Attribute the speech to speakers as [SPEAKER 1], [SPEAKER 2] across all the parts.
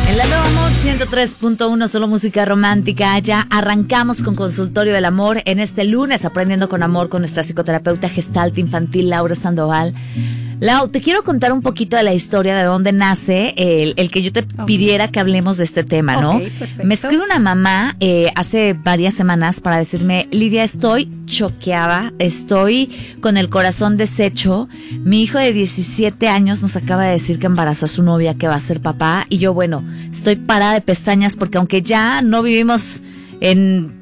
[SPEAKER 1] En la Nueva Amor 103.1, solo música romántica. Ya arrancamos con Consultorio del Amor en este lunes, aprendiendo con amor con nuestra psicoterapeuta gestalt infantil Laura Sandoval. Lau, te quiero contar un poquito de la historia de dónde nace el que yo te pidiera que hablemos de este tema, ¿no?
[SPEAKER 2] Perfecto.
[SPEAKER 1] Me escribe una mamá hace varias semanas para decirme: Lidia, estoy choqueada, estoy con el corazón deshecho. Mi hijo de 17 años nos acaba de decir que embarazó a su novia, que va a ser papá. Y yo, bueno, estoy parada de pestañas porque aunque ya no vivimos en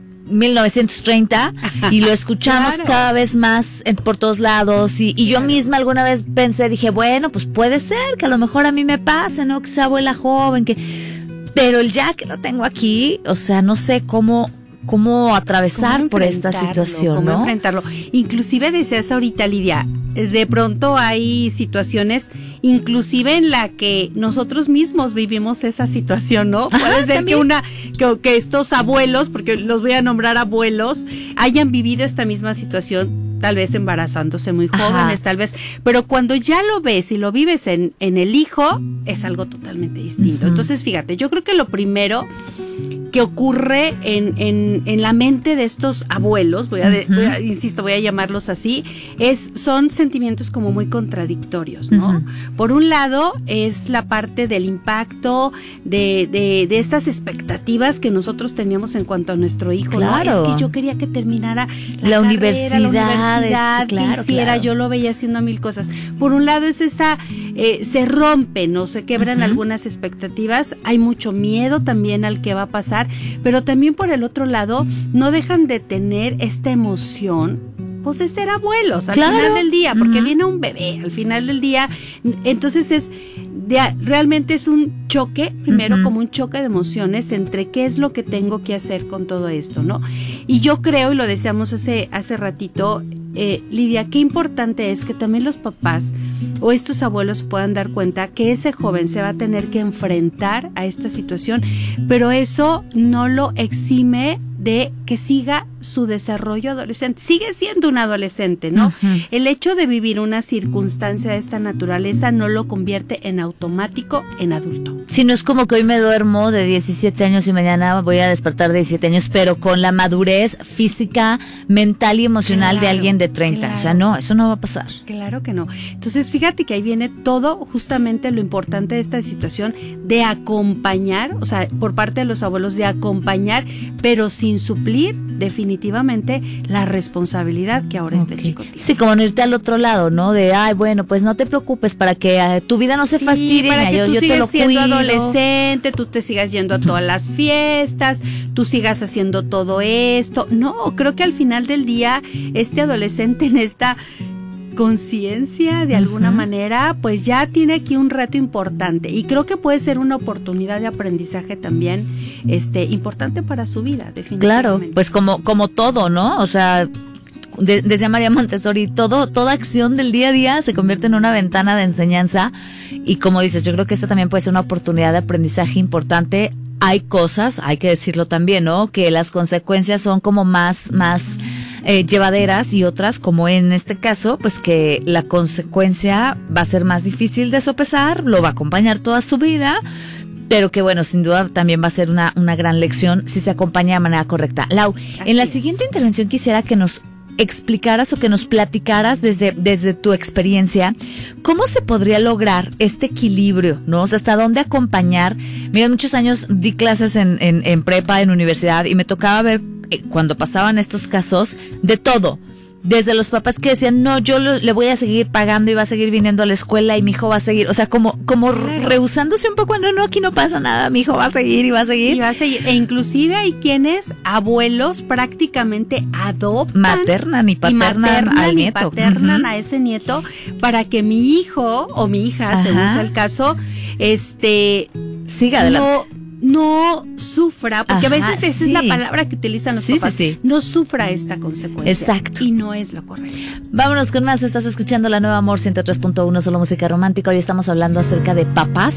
[SPEAKER 1] 1930 y lo escuchamos cada vez más por todos lados y yo misma alguna vez pensé, dije, bueno, pues puede ser que a lo mejor a mí me pase, ¿no? Que sea abuela joven, pero el ya que lo tengo aquí, o sea, no sé cómo atravesar por esta situación,
[SPEAKER 2] cómo
[SPEAKER 1] ¿no?
[SPEAKER 2] enfrentarlo. Inclusive decías ahorita, Lidia, de pronto hay situaciones, inclusive en la que nosotros mismos vivimos esa situación, ¿no? Puede ser que estos abuelos, porque los voy a nombrar abuelos, hayan vivido esta misma situación, tal vez embarazándose muy jóvenes, tal vez, pero cuando ya lo ves y lo vives en el hijo, es algo totalmente distinto. Entonces, fíjate, yo creo que lo primero que ocurre en la mente de estos abuelos, voy a llamarlos así, son sentimientos como muy contradictorios, ¿no? Por un lado es la parte del impacto de estas expectativas que nosotros teníamos en cuanto a nuestro hijo,
[SPEAKER 1] claro.
[SPEAKER 2] ¿no? Es que yo quería que terminara
[SPEAKER 1] la universidad,
[SPEAKER 2] que hiciera, yo lo veía haciendo mil cosas. Por un lado es se rompen o se quebran algunas expectativas, hay mucho miedo también al que va a pasar, pero también por el otro lado no dejan de tener esta emoción, pues, de ser abuelos al final del día, porque viene un bebé al final del día. Entonces realmente es un choque, primero como un choque de emociones entre qué es lo que tengo que hacer con todo esto, ¿no? Y yo creo, y lo decíamos hace ratito, Lidia, qué importante es que también los papás o estos abuelos puedan dar cuenta que ese joven se va a tener que enfrentar a esta situación, pero eso no lo exime de que siga su desarrollo adolescente. Sigue siendo un adolescente, ¿no? El hecho de vivir una circunstancia de esta naturaleza no lo convierte en automático en adulto.
[SPEAKER 1] Si no es como que hoy me duermo de 17 años y mañana voy a despertar de 17 años, pero con la madurez física, mental y emocional de alguien de 30. Claro. O sea, no, eso no va a pasar.
[SPEAKER 2] Claro que no. Entonces, fíjate que ahí viene todo justamente lo importante de esta situación de acompañar, o sea, por parte de los abuelos, de acompañar, pero sin suplir definitivamente la responsabilidad que ahora este chico tiene.
[SPEAKER 1] Sí, como no irte al otro lado, ¿no? De, bueno, pues no te preocupes para que tu vida no se fastidie,
[SPEAKER 2] para que
[SPEAKER 1] yo te lo
[SPEAKER 2] siendo
[SPEAKER 1] cuido.
[SPEAKER 2] Adolescente, tú te sigas yendo a todas las fiestas, tú sigas haciendo todo esto. No, creo que al final del día este adolescente en esta conciencia de alguna manera, pues ya tiene aquí un reto importante y creo que puede ser una oportunidad de aprendizaje también importante para su vida, definitivamente.
[SPEAKER 1] Claro, pues como todo, ¿no? O sea, decía María Montessori, toda acción del día a día se convierte en una ventana de enseñanza y como dices, yo creo que esta también puede ser una oportunidad de aprendizaje importante. Hay cosas, hay que decirlo también, ¿no? Que las consecuencias son como más llevaderas y otras, como en este caso, pues que la consecuencia va a ser más difícil de sopesar, lo va a acompañar toda su vida, pero que bueno, sin duda también va a ser una gran lección si se acompaña de manera correcta. Lau, en la siguiente intervención quisiera que nos explicaras o que nos platicaras desde tu experiencia cómo se podría lograr este equilibrio, ¿no? O sea, hasta dónde acompañar. Mira, muchos años di clases en prepa, en universidad, y me tocaba ver cuando pasaban estos casos de todo. Desde los papás que decían, no, yo le voy a seguir pagando y va a seguir viniendo a la escuela y mi hijo va a seguir, o sea, como rehusándose un poco, no, aquí no pasa nada, mi hijo va a seguir y va a seguir.
[SPEAKER 2] Y va a seguir, e inclusive hay quienes, abuelos, prácticamente adoptan.
[SPEAKER 1] Maternan y paternan al nieto.
[SPEAKER 2] Paternan a ese nieto para que mi hijo o mi hija, según sea el caso,
[SPEAKER 1] siga adelante.
[SPEAKER 2] No sufra, porque a veces esa es la palabra que utilizan los papás, no sufra esta consecuencia.
[SPEAKER 1] Exacto.
[SPEAKER 2] Y no es lo correcto.
[SPEAKER 1] Vámonos con más, estás escuchando La Nueva Amor 103.1, solo música romántica. Hoy estamos hablando acerca de papás